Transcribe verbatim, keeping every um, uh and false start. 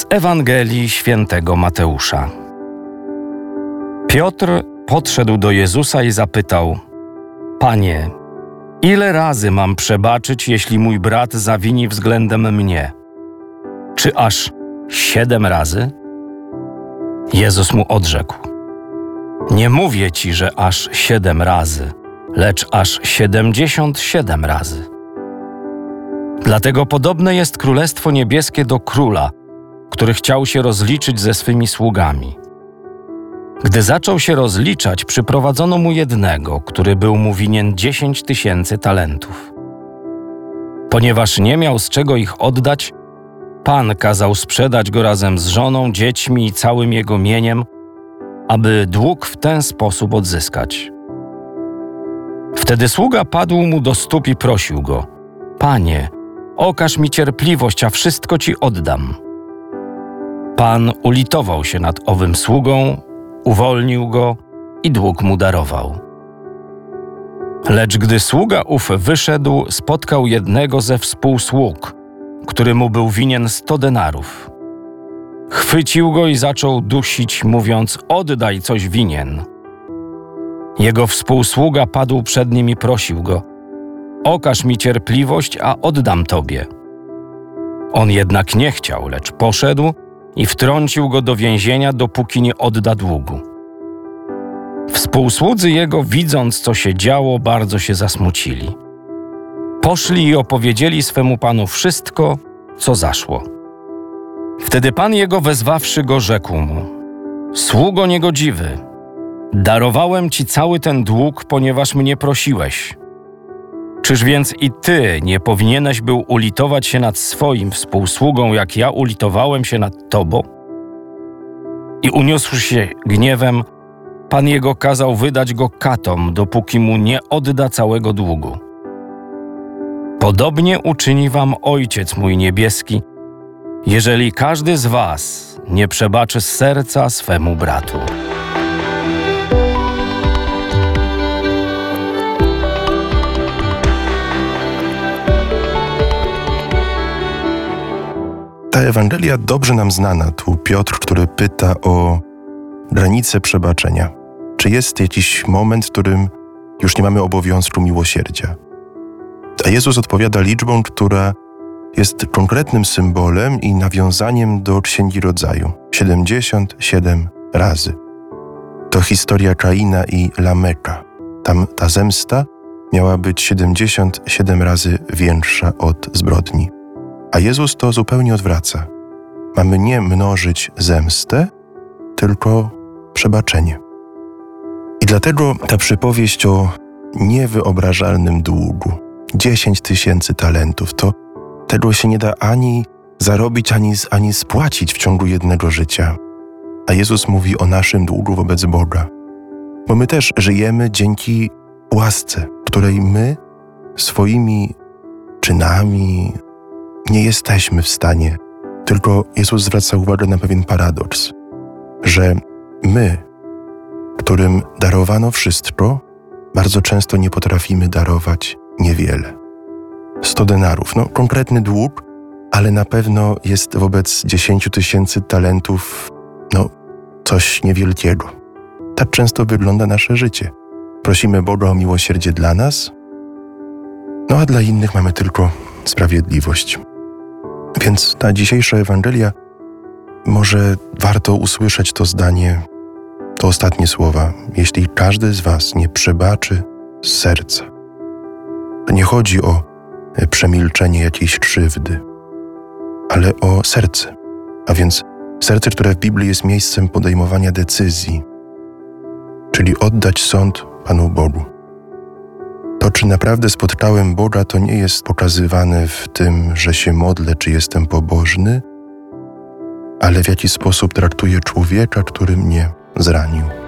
Z Ewangelii Świętego Mateusza. Piotr podszedł do Jezusa i zapytał: Panie, ile razy mam przebaczyć, jeśli mój brat zawini względem mnie? Czy aż siedem razy? Jezus mu odrzekł: Nie mówię ci, że aż siedem razy, lecz aż siedemdziesiąt siedem razy. Dlatego podobne jest Królestwo Niebieskie do króla, który chciał się rozliczyć ze swymi sługami. Gdy zaczął się rozliczać, przyprowadzono mu jednego, który był mu winien dziesięć tysięcy talentów. Ponieważ nie miał z czego ich oddać, Pan kazał sprzedać go razem z żoną, dziećmi i całym jego mieniem, aby dług w ten sposób odzyskać. Wtedy sługa padł mu do stóp i prosił go: Panie, okaż mi cierpliwość, a wszystko ci oddam. Pan ulitował się nad owym sługą, uwolnił go i dług mu darował. Lecz gdy sługa ów wyszedł, spotkał jednego ze współsług, który mu był winien sto denarów. Chwycił go i zaczął dusić, mówiąc: oddaj, coś winien. Jego współsługa padł przed nim i prosił go: okaż mi cierpliwość, a oddam tobie. On jednak nie chciał, lecz poszedł i wtrącił go do więzienia, dopóki nie odda długu. Współsłudzy jego, widząc, co się działo, bardzo się zasmucili. Poszli i opowiedzieli swemu panu wszystko, co zaszło. Wtedy pan jego, wezwawszy go, rzekł mu: sługo niegodziwy, darowałem ci cały ten dług, ponieważ mnie prosiłeś. Czyż więc i ty nie powinieneś był ulitować się nad swoim współsługą, jak ja ulitowałem się nad tobą? I uniósłszy się gniewem, pan jego kazał wydać go katom, dopóki mu nie odda całego długu. Podobnie uczyni wam Ojciec mój niebieski, jeżeli każdy z was nie przebaczy z serca swemu bratu. Ta Ewangelia dobrze nam znana. Tu Piotr, który pyta o granicę przebaczenia. Czy jest jakiś moment, w którym już nie mamy obowiązku miłosierdzia? A Jezus odpowiada liczbą, która jest konkretnym symbolem i nawiązaniem do Księgi Rodzaju. siedemdziesiąt siedem razy. To historia Kaina i Lameka. Tam ta zemsta miała być siedemdziesiąt siedem razy większa od zbrodni. A Jezus to zupełnie odwraca. Mamy nie mnożyć zemstę, tylko przebaczenie. I dlatego ta przypowieść o niewyobrażalnym długu, dziesięć tysięcy talentów, to tego się nie da ani zarobić, ani, ani spłacić w ciągu jednego życia. A Jezus mówi o naszym długu wobec Boga. Bo my też żyjemy dzięki łasce, której my swoimi czynami nie jesteśmy w stanie. Tylko Jezus zwraca uwagę na pewien paradoks, że my, którym darowano wszystko, bardzo często nie potrafimy darować niewiele. Sto denarów, no konkretny dług, ale na pewno jest wobec dziesięciu tysięcy talentów, no coś niewielkiego. Tak często wygląda nasze życie. Prosimy Boga o miłosierdzie dla nas, no a dla innych mamy tylko sprawiedliwość. Więc ta dzisiejsza Ewangelia, może warto usłyszeć to zdanie, to ostatnie słowa. Jeśli każdy z was nie przebaczy z serca, to nie chodzi o przemilczenie jakiejś krzywdy, ale o serce. A więc serce, które w Biblii jest miejscem podejmowania decyzji, czyli oddać sąd Panu Bogu. To, czy naprawdę spotkałem Boga, to nie jest pokazywane w tym, że się modlę, czy jestem pobożny, ale w jaki sposób traktuję człowieka, który mnie zranił.